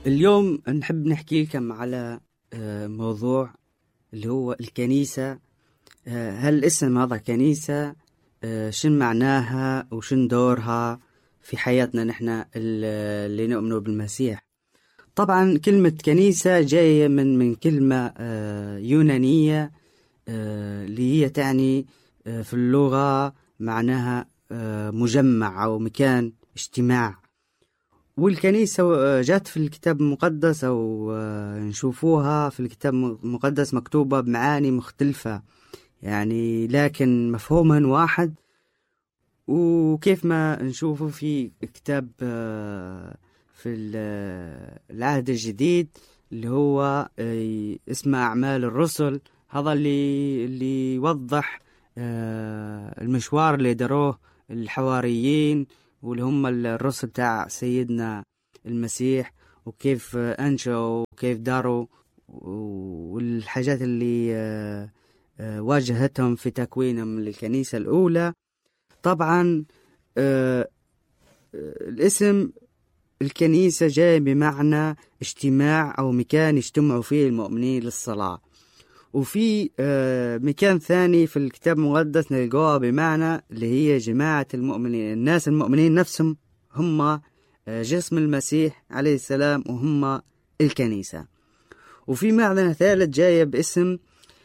اليوم نحب نحكي لكم على موضوع اللي هو الكنيسة. هل اسم هذا كنيسة شن معناها وشن دورها في حياتنا نحن اللي نؤمن بالمسيح؟ طبعا كلمة كنيسة جاية من كلمة يونانية اللي هي تعني في اللغة معناها مجمع أو مكان اجتماع. والكنيسة جات في الكتاب المقدس أو نشوفوها في الكتاب المقدس مكتوبة بمعاني مختلفة، يعني لكن مفهومها واحد. وكيف ما نشوفه في كتاب في العهد الجديد اللي هو اسمه أعمال الرسل، هذا اللي يوضح المشوار اللي دروه الحواريين واللي هم الرسل تاع سيدنا المسيح، وكيف أنشأوا وكيف داروا والحاجات اللي واجهتهم في تكوينهم للكنيسة الأولى. طبعا الاسم الكنيسة جاي بمعنى اجتماع أو مكان يجتمعوا فيه المؤمنين للصلاة. وفي مكان ثاني في الكتاب المقدس نلقوها بمعنى اللي هي جماعة المؤمنين، الناس المؤمنين نفسهم هم جسم المسيح عليه السلام وهم الكنيسة. وفي معنى ثالث جاية باسم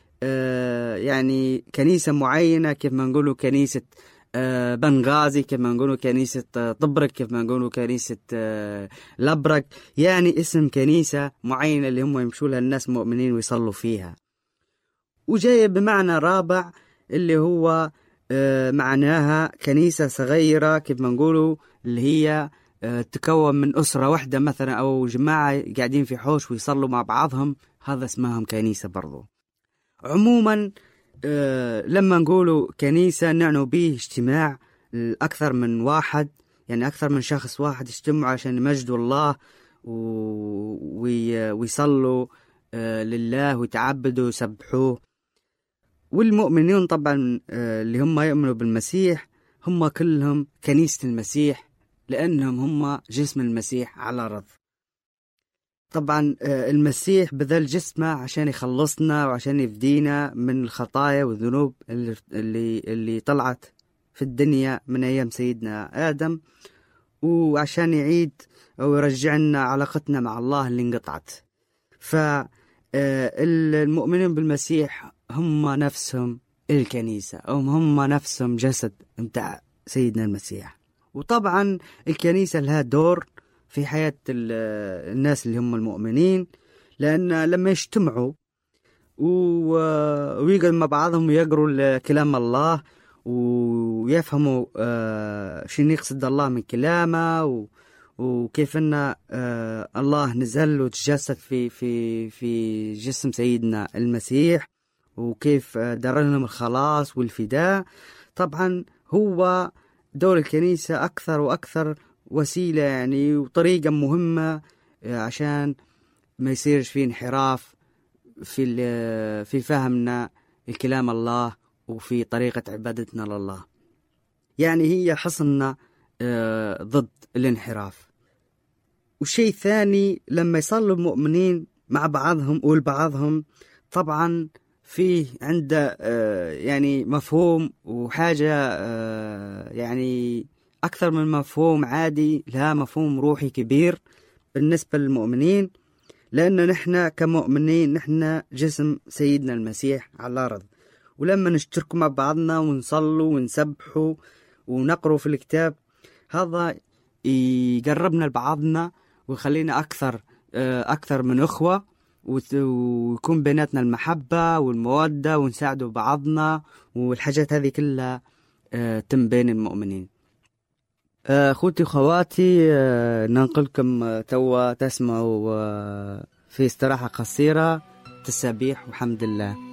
يعني كنيسة معينة، كيف ما نقولوا كنيسة بنغازي، كيف ما نقولوا كنيسة طبرق، كيف ما نقولوا كنيسة لبرق، يعني اسم كنيسة معينة اللي هم يمشوا لها الناس مؤمنين ويصلوا فيها. وجاية بمعنى رابع اللي هو معناها كنيسة صغيرة، كيف ما نقولوا اللي هي تكون من أسرة واحدة مثلا أو جماعة قاعدين في حوش ويصلوا مع بعضهم، هذا اسمهم كنيسة برضو. عموما لما نقولوا كنيسة نعنوا به اجتماع أكثر من واحد، يعني أكثر من شخص واحد يجتمعوا عشان يمجدوا الله ويصلوا لله ويتعبدوا ويسبحوه. والمؤمنين طبعا اللي هم يؤمنوا بالمسيح هم كلهم كنيسة المسيح، لأنهم هم جسم المسيح على الأرض. طبعا المسيح بذل جسمه عشان يخلصنا وعشان يفدينا من الخطايا والذنوب اللي طلعت في الدنيا من أيام سيدنا آدم، وعشان يعيد أو يرجعنا علاقتنا مع الله اللي انقطعت. فالمؤمنين بالمسيح هم نفسهم الكنيسة، أو هم نفسهم جسد متاع سيدنا المسيح. وطبعا الكنيسة لها دور في حياة الناس اللي هم المؤمنين، لأن لما يجتمعوا ويقعدوا مع بعضهم ويقروا كلام الله ويفهموا شنو يقصد الله من كلامه، وكيف أن الله نزل وتجسد في جسم سيدنا المسيح، وكيف دار لهم الخلاص والفداء. طبعا هو دور الكنيسة أكثر وأكثر وسيلة يعني وطريقة مهمة عشان ما يصيرش فيه انحراف في فهمنا الكلام الله وفي طريقة عبادتنا لله. يعني هي حصننا ضد الانحراف. والشيء الثاني لما يصلوا المؤمنين مع بعضهم والبعضهم، طبعا فيه عنده يعني مفهوم وحاجة يعني أكثر من مفهوم عادي، لها مفهوم روحي كبير بالنسبة للمؤمنين، لأن نحن كمؤمنين نحن جسم سيدنا المسيح على الأرض. ولما نشترك مع بعضنا ونصلوا ونسبحوا ونقروا في الكتاب، هذا يقربنا لبعضنا ويخلينا أكثر من أخوة، ويكون بيناتنا المحبة والمودة ونساعدوا بعضنا، والحاجات هذه كلها تم بين المؤمنين. أخوتي وخواتي، ننقلكم توا تسمعوا في استراحة قصيرة تسابيح وحمد الله.